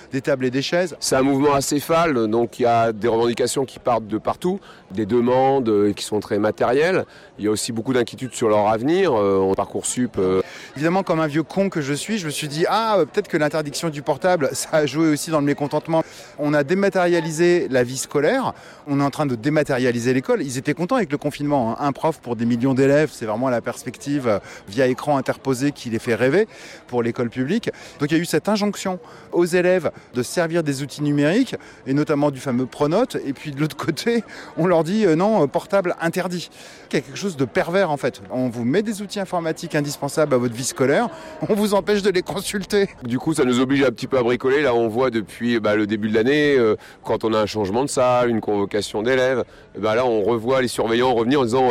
des tables et des chaises. C'est un mouvement acéphale, donc il y a des revendications qui partent de partout, des demandes qui sont très matérielles. Il y a aussi beaucoup d'inquiétudes sur leur avenir, en Parcoursup. Évidemment, comme un vieux con que je me suis dit, peut-être que l'interdiction du portable, ça a joué aussi dans le mécontentement. On a dématérialisé la vie scolaire, on est en train de dématérialiser l'école. Ils étaient contents avec le confinement. Un prof pour des millions d'élèves, c'est vraiment la perspective via écran interposé qui les fait rêver pour l'école publique. Donc il y a eu cette injonction aux élèves de servir des outils numériques, et notamment du fameux Pronote. Et puis de l'autre côté, on leur dit non, portable interdit. Il y a quelque chose de pervers en fait. On vous met des outils informatiques indispensables à votre vie scolaire, on vous empêche de les consulter. Du coup, ça nous oblige un petit peu à bricoler. Là, on voit depuis le début de l'année, quand on a un changement de salle, une convocation d'élèves, là, on revoit les surveillants revenir en disant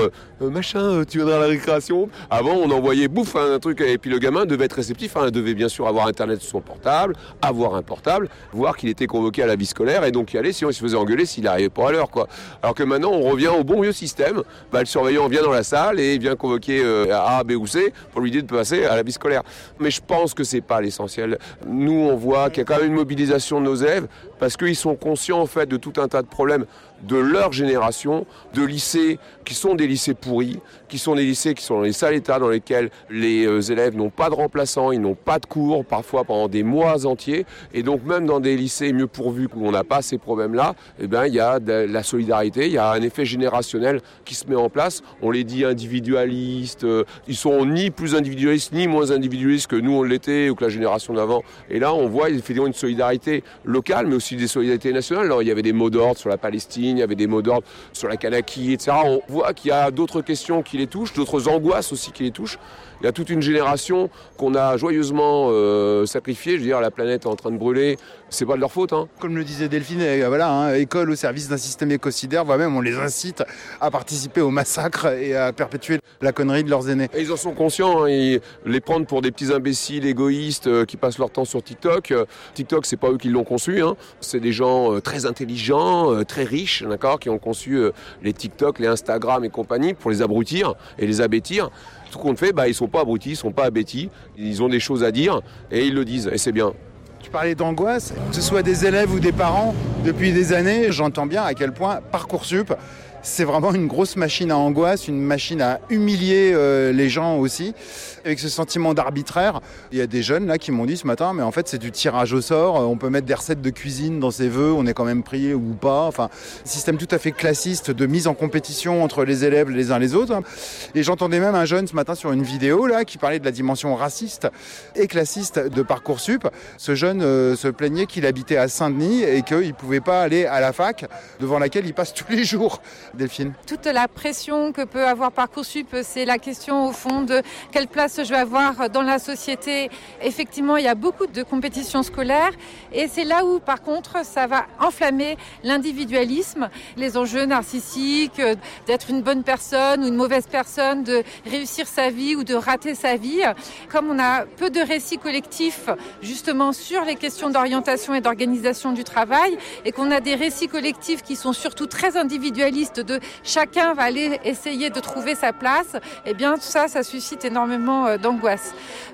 tu viendras à la récréation. Avant, on envoyait un truc, et puis le gamin devait être réceptif. Il devait bien sûr avoir Internet sur son portable, avoir un portable, voir qu'il était convoqué à la vie scolaire et donc y aller, sinon il se faisait engueuler s'il n'arrivait pas à l'heure, quoi. Alors que maintenant, on revient au bon vieux système. Le surveillant vient dans la salle et vient convoquer A, B ou C pour lui dire de passer à la vie scolaire. Mais je pense que c'est pas l'essentiel. Nous, on voit qu'il y a quand même une mobilisation de nos élèves parce qu'ils sont conscients en fait de tout un tas de problèmes de leur génération, de lycées qui sont des lycées pourris, qui sont des lycées qui sont dans les sales états dans lesquels les élèves n'ont pas de remplaçants, ils n'ont pas de cours, parfois pendant des mois entiers. Et donc même dans des lycées mieux pourvus où on n'a pas ces problèmes-là, il y a de la solidarité, il y a un effet générationnel qui se met en place. On les dit individualistes, ils sont ni plus individualistes ni moins individualistes que nous on l'était ou que la génération d'avant. Et là on voit effectivement une solidarité locale, mais aussi des solidarités nationales. Alors, il y avait des mots d'ordre sur la Palestine, il y avait des mots d'ordre sur la Kanaki, etc. On voit qu'il y a d'autres questions qui les touchent, d'autres angoisses aussi qui les touchent. Il y a toute une génération qu'on a joyeusement sacrifiée. Je veux dire, la planète est en train de brûler. C'est pas de leur faute. Comme le disait Delphine, école au service d'un système écocidaire, même on les incite à participer au massacre et à perpétuer la connerie de leurs aînés. Et ils en sont conscients. Ils les prennent pour des petits imbéciles égoïstes qui passent leur temps sur TikTok. TikTok, c'est pas eux qui l'ont conçu. C'est des gens très intelligents, très riches, d'accord, qui ont conçu les TikTok, les Instagram et compagnie pour les abrutir et les abêtir. Tout compte fait, ils sont pas abrutis, ils sont pas abêtis. Ils ont des choses à dire et ils le disent. Et c'est bien. Tu parlais d'angoisse, que ce soit des élèves ou des parents, depuis des années, j'entends bien à quel point Parcoursup, c'est vraiment une grosse machine à angoisse, une machine à humilier les gens aussi, avec ce sentiment d'arbitraire. Il y a des jeunes là qui m'ont dit ce matin, mais en fait c'est du tirage au sort, on peut mettre des recettes de cuisine dans ses vœux, on est quand même prié ou pas. Enfin, système tout à fait classiste de mise en compétition entre les élèves les uns les autres. Et j'entendais même un jeune ce matin sur une vidéo là qui parlait de la dimension raciste et classiste de Parcoursup. Ce jeune se plaignait qu'il habitait à Saint-Denis et qu'il ne pouvait pas aller à la fac devant laquelle il passe tous les jours. Delphine. Toute la pression que peut avoir Parcoursup, c'est la question au fond de quelle place je vais avoir dans la société. Effectivement, il y a beaucoup de compétitions scolaires et c'est là où, par contre, ça va enflammer l'individualisme, les enjeux narcissiques, d'être une bonne personne ou une mauvaise personne, de réussir sa vie ou de rater sa vie. Comme on a peu de récits collectifs, justement, sur les questions d'orientation et d'organisation du travail et qu'on a des récits collectifs qui sont surtout très individualistes de chacun va aller essayer de trouver sa place, eh bien tout ça suscite énormément d'angoisse.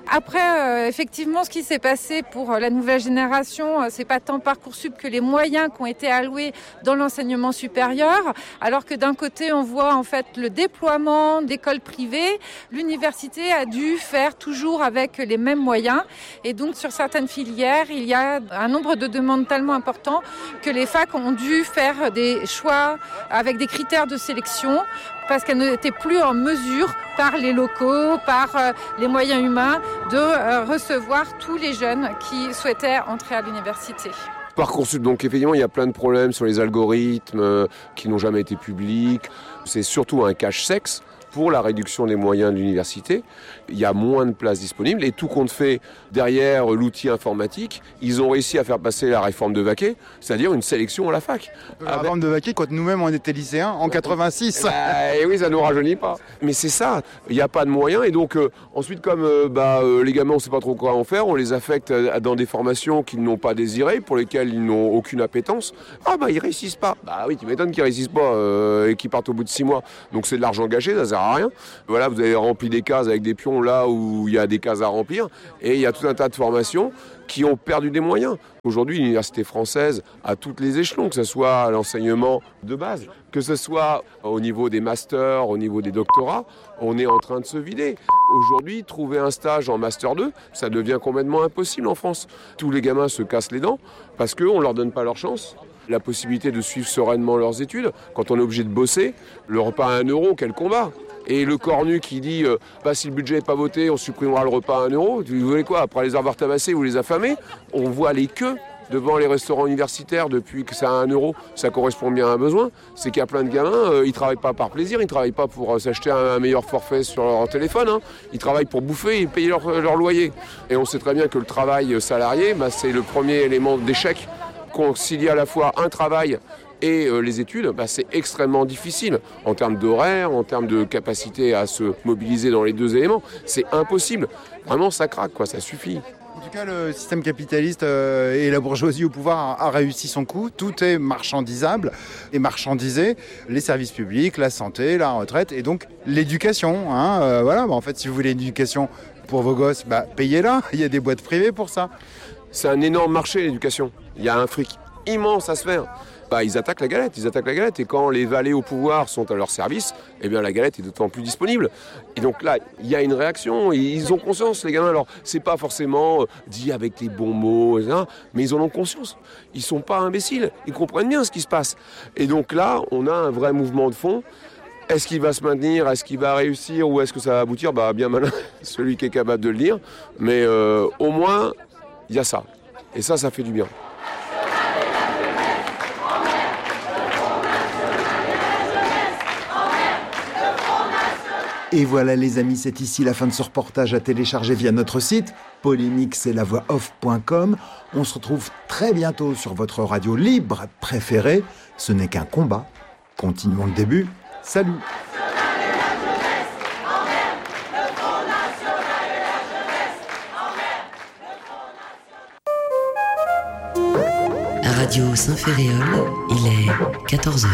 Après, effectivement, ce qui s'est passé pour la nouvelle génération, c'est pas tant Parcoursup que les moyens qui ont été alloués dans l'enseignement supérieur, alors que d'un côté, on voit en fait le déploiement d'écoles privées. L'université a dû faire toujours avec les mêmes moyens et donc sur certaines filières, il y a un nombre de demandes tellement important que les facs ont dû faire des choix avec des critères de sélection parce qu'elles n'étaient plus en mesure, par les locaux, par les moyens humains, de recevoir tous les jeunes qui souhaitaient entrer à l'université. Parcoursup, donc effectivement, il y a plein de problèmes sur les algorithmes qui n'ont jamais été publics. C'est surtout un cache-sexe pour la réduction des moyens de l'université. Il y a moins de places disponibles et tout compte fait, derrière l'outil informatique, ils ont réussi à faire passer la réforme de Vaquet, c'est-à-dire une sélection à la fac. La réforme de Vaquet, quand nous-mêmes on était lycéens, en 86. Et oui, ça ne nous rajeunit pas. Mais c'est ça, il n'y a pas de moyens et donc ensuite comme les gamins on ne sait pas trop quoi en faire, on les affecte dans des formations qu'ils n'ont pas désirées, pour lesquelles ils n'ont aucune appétence. Ils réussissent pas. Oui, tu m'étonnes qu'ils réussissent pas et qu'ils partent au bout de 6 mois. Donc c'est de l'argent gâché, ça sert à rien. Voilà, vous avez rempli des cases avec des pions là où il y a des cases à remplir et il y a tout un tas de formations qui ont perdu des moyens. Aujourd'hui, l'université française, à tous les échelons, que ce soit l'enseignement de base, que ce soit au niveau des masters, au niveau des doctorats, on est en train de se vider. Aujourd'hui, trouver un stage en Master 2, ça devient complètement impossible en France. Tous les gamins se cassent les dents parce qu'on ne leur donne pas leur chance. La possibilité de suivre sereinement leurs études, quand on est obligé de bosser, le repas à 1 €, quel combat! Et le cornu qui dit si le budget n'est pas voté, on supprimera le repas à 1 €. Vous voulez quoi? Après les avoir tabassés, vous les affamez? On voit les queues devant les restaurants universitaires depuis que c'est à 1 €. Ça correspond bien à un besoin. C'est qu'il y a plein de gamins, ils ne travaillent pas par plaisir, ils ne travaillent pas pour s'acheter un meilleur forfait sur leur téléphone. Ils travaillent pour bouffer et payer leur loyer. Et on sait très bien que le travail salarié, c'est le premier élément d'échec. Concilier à la fois un travail et les études, c'est extrêmement difficile en termes d'horaire, en termes de capacité à se mobiliser dans les deux éléments. C'est impossible. Vraiment, ça craque, ça suffit. En tout cas, le système capitaliste et la bourgeoisie au pouvoir a réussi son coup. Tout est marchandisable et marchandisé. Les services publics, la santé, la retraite et donc l'éducation. En fait, si vous voulez une éducation pour vos gosses, payez-la. Il y a des boîtes privées pour ça. C'est un énorme marché, l'éducation. Il y a un fric immense à se faire. Ils attaquent la galette. Et quand les valets au pouvoir sont à leur service, la galette est d'autant plus disponible. Et donc là, il y a une réaction. Ils ont conscience, les gamins. Alors, c'est pas forcément dit avec les bons mots, etc., mais ils en ont conscience. Ils sont pas imbéciles. Ils comprennent bien ce qui se passe. Et donc là, on a un vrai mouvement de fond. Est-ce qu'il va se maintenir? Est-ce qu'il va réussir? Ou est-ce que ça va aboutir? Bien malin, celui qui est capable de le dire. Mais au moins, il y a ça. Et ça fait du bien. Et voilà les amis, c'est ici la fin de ce reportage à télécharger via notre site polémique-c'est-la-voix-off.com. On se retrouve très bientôt sur votre radio libre préférée. Ce n'est qu'un combat. Continuons le début. Salut. Radio Saint-Féréol, il est 14h.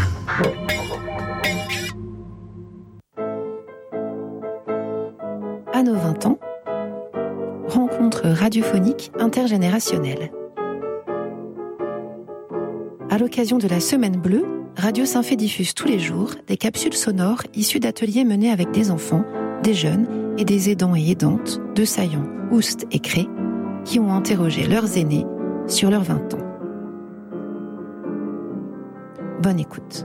À nos 20 ans, rencontre radiophonique intergénérationnelle. À l'occasion de la Semaine Bleue, Radio Saint-Fé diffuse tous les jours des capsules sonores issues d'ateliers menés avec des enfants, des jeunes et des aidants et aidantes de Saillant, Oust et Cré qui ont interrogé leurs aînés sur leurs 20 ans. Bonne écoute.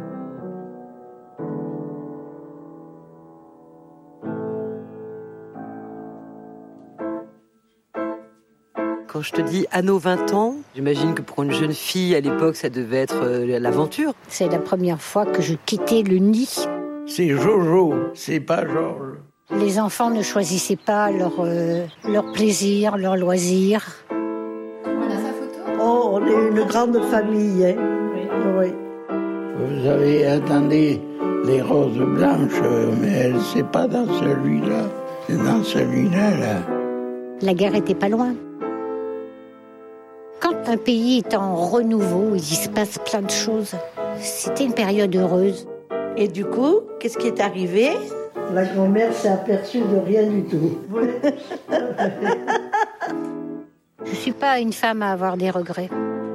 Quand je te dis à nos 20 ans, j'imagine que pour une jeune fille, à l'époque, ça devait être l'aventure. C'est la première fois que je quittais le nid. C'est Jojo, c'est pas Georges. Les enfants ne choisissaient pas leur plaisir, leur loisir. On a sa photo? Oh, on est une grande famille, hein. Oui. Vous avez attendu les roses blanches, mais c'est pas dans celui-là. C'est dans celui-là, là. La guerre était pas loin. Quand un pays est en renouveau, il se passe plein de choses. C'était une période heureuse. Et du coup, qu'est-ce qui est arrivé? La grand-mère s'est aperçue de rien du tout. Je suis pas une femme à avoir des regrets.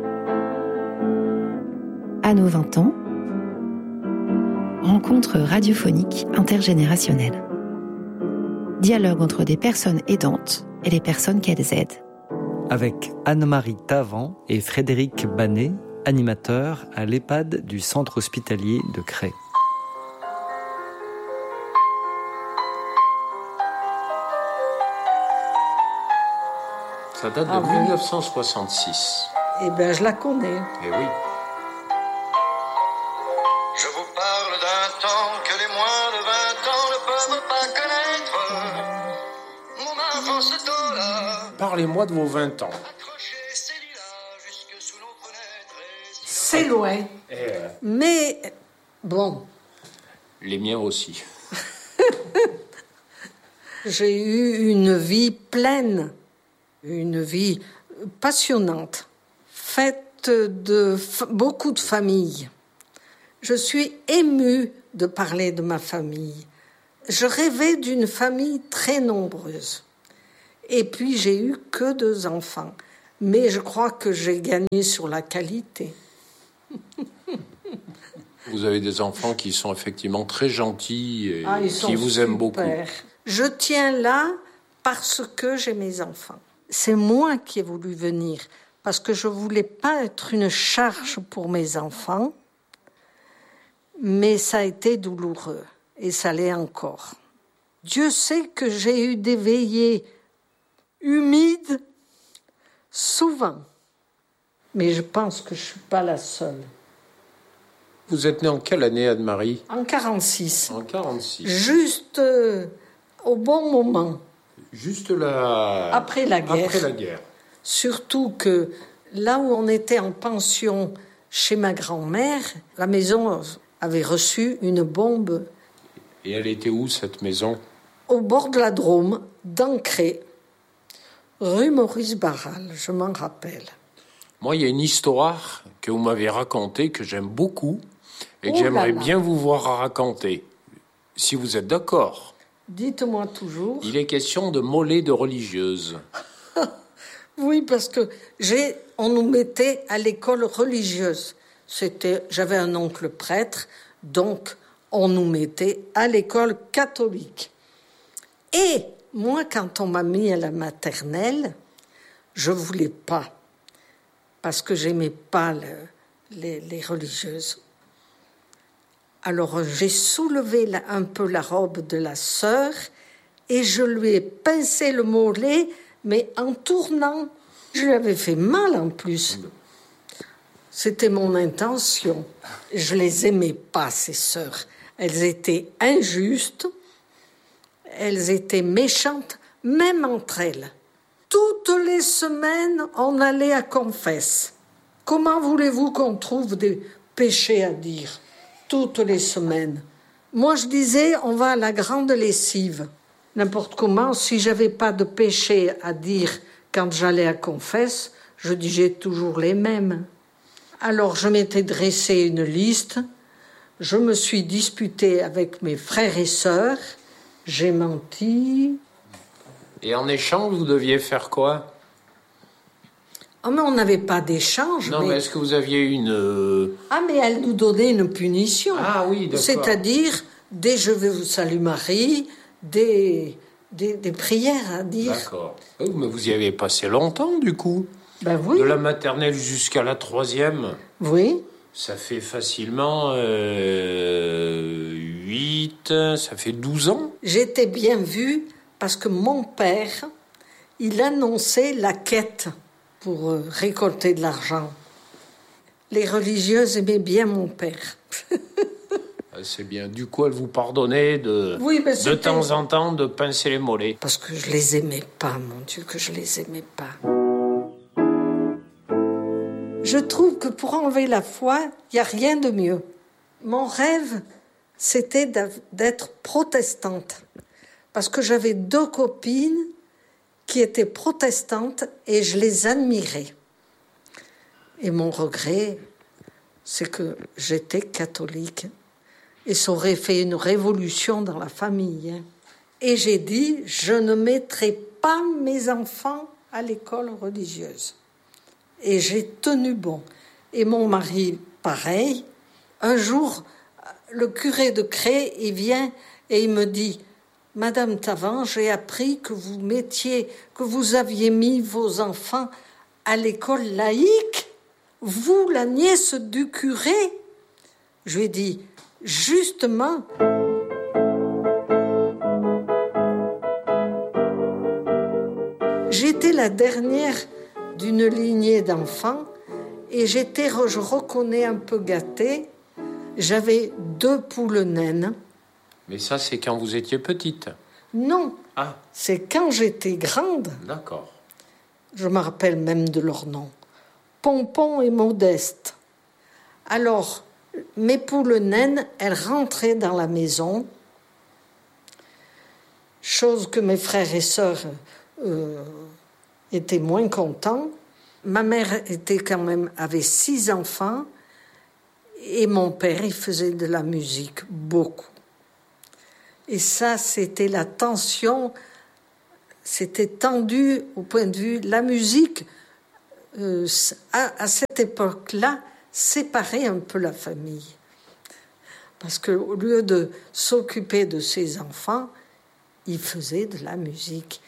À nos 20 ans, rencontre radiophonique intergénérationnelle. Dialogue entre des personnes aidantes et les personnes qu'elles aident. Avec Anne-Marie Tavant et Frédéric Banet, animateurs à l'EHPAD du centre hospitalier de Cré. Ça date de 1966. Eh bien, je la connais. Eh oui. Je vous parle d'un temps que les moins de 20 ans ne peuvent pas connaître. Mon enfant, ce temps-là. Parlez-moi de vos 20 ans. C'est loin. Mais, bon. Les miens aussi. J'ai eu une vie pleine, une vie passionnante, faite de beaucoup de familles. Je suis émue de parler de ma famille. Je rêvais d'une famille très nombreuse. Et puis j'ai eu que 2 enfants. Mais je crois que j'ai gagné sur la qualité. Vous avez des enfants qui sont effectivement très gentils et qui vous super. aiment beaucoup. Je tiens là parce que j'ai mes enfants. C'est moi qui ai voulu venir parce que je ne voulais pas être une charge pour mes enfants, mais ça a été douloureux et ça l'est encore. Dieu sait que j'ai eu des veillées humides souvent, mais je pense que je ne suis pas la seule. Vous êtes née en quelle année, Anne-Marie ? En 46. En 46. Juste au bon moment. Juste là... Après la guerre. Après la guerre. Surtout que là où on était en pension chez ma grand-mère, la maison avait reçu une bombe. Et elle était où, cette maison ? Au bord de la Drôme, d'Ancré, rue Maurice Barral, je m'en rappelle. Moi, il y a une histoire que vous m'avez racontée, que j'aime beaucoup, et que j'aimerais bien vous voir à raconter, si vous êtes d'accord. Dites-moi toujours. Il est question de mollets de religieuses. Oui, parce que on nous mettait à l'école religieuse. J'avais un oncle prêtre, donc on nous mettait à l'école catholique. Et moi, quand on m'a mis à la maternelle, je voulais pas, parce que j'aimais pas les religieuses. Alors j'ai soulevé un peu la robe de la sœur et je lui ai pincé le mollet, mais en tournant, je lui avais fait mal en plus. C'était mon intention. Je les aimais pas, ces sœurs. Elles étaient injustes, elles étaient méchantes, même entre elles. Toutes les semaines, on allait à confesse. Comment voulez-vous qu'on trouve des péchés à dire ? Toutes les semaines. Moi, je disais, on va à la grande lessive. N'importe comment, si j'avais pas de péché à dire quand j'allais à confesse, je disais toujours les mêmes. Alors, je m'étais dressé une liste. Je me suis disputée avec mes frères et sœurs. J'ai menti. Et en échange, vous deviez faire quoi ? Ah, mais on n'avait pas d'échange. Non, mais est-ce que vous aviez une... Ah, mais elle nous donnait une punition. Ah oui, d'accord. C'est-à-dire, des « Je vais vous saluer Marie », des prières à dire. D'accord. Oh, mais vous y avez passé longtemps, du coup. Ben oui. De la maternelle jusqu'à la 3e. Oui. Ça fait facilement 8, ça fait 12 ans. J'étais bien vue parce que mon père, il annonçait la quête pour récolter de l'argent. Les religieuses aimaient bien mon père. C'est bien. Du coup, elle vous pardonnait de temps en temps de pincer les mollets. Parce que je les aimais pas, mon Dieu, que je les aimais pas. Je trouve que pour enlever la foi, il n'y a rien de mieux. Mon rêve, c'était d'être protestante. Parce que j'avais 2 copines qui étaient protestantes et je les admirais. Et mon regret, c'est que j'étais catholique. Et ça aurait fait une révolution dans la famille. Et j'ai dit, je ne mettrai pas mes enfants à l'école religieuse. Et j'ai tenu bon. Et mon mari, pareil. Un jour, le curé de Cré, il vient et il me dit, Madame Tavan, j'ai appris que vous aviez mis vos enfants à l'école laïque. Vous, la nièce du curé. Je lui ai dit, justement. J'étais la dernière d'une lignée d'enfants et je reconnais un peu gâtée. J'avais 2 poules naines. Mais ça, c'est quand vous étiez petite. Non, c'est quand j'étais grande. D'accord. Je me rappelle même de leur nom. Pompon et Modeste. Alors, mes poules naines, elles rentraient dans la maison, chose que mes frères et sœurs étaient moins contents. Ma mère avait 6 enfants et mon père, il faisait de la musique, beaucoup. Et ça, c'était la tension, c'était tendu au point de vue, la musique à cette époque-là, séparer un peu la famille. Parce qu'au lieu de s'occuper de ses enfants, il faisait de la musique.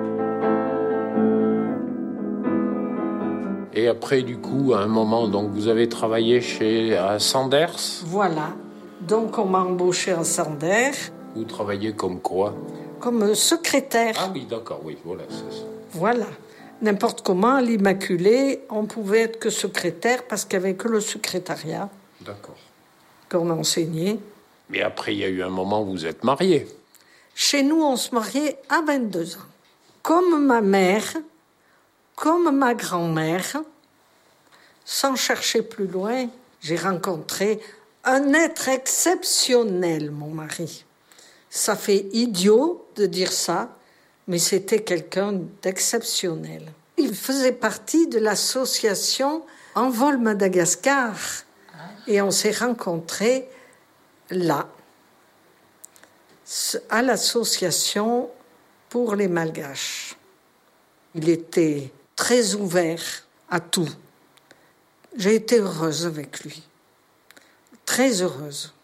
Et après, du coup, à un moment, donc, vous avez travaillé à Sanders ? Voilà. Donc, on m'a embauché à Sanders. Vous travaillez comme quoi ? Comme secrétaire. Ah oui, d'accord, oui, voilà, c'est ça. Voilà. N'importe comment, à l'Immaculée, on pouvait être que secrétaire parce qu'il n'y avait que le secrétariat. D'accord. Qu'on enseignait. Mais après, il y a eu un moment où vous êtes mariés. Chez nous, on se mariait à 22 ans. Comme ma mère, comme ma grand-mère, sans chercher plus loin, j'ai rencontré un être exceptionnel, mon mari. Ça fait idiot de dire ça, mais c'était quelqu'un d'exceptionnel. Il faisait partie de l'association Envol Madagascar. Et on s'est rencontrés là, à l'association pour les Malgaches. Il était très ouvert à tout. J'ai été heureuse avec lui, très heureuse.